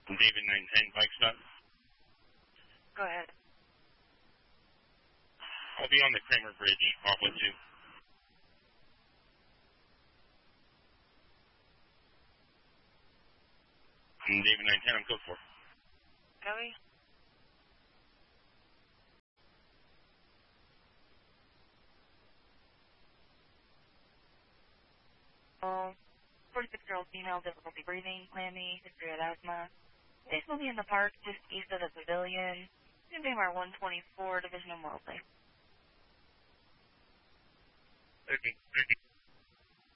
David 910, bike stop. Go ahead. I'll be on the Kramer Bridge off of 2. David 910, I'm code 4. Copy. 46-year-old female, difficulty breathing, clammy, history of asthma. Case will be in the park just east of the pavilion. Newbeamer 124, Division of Worldly. Okay.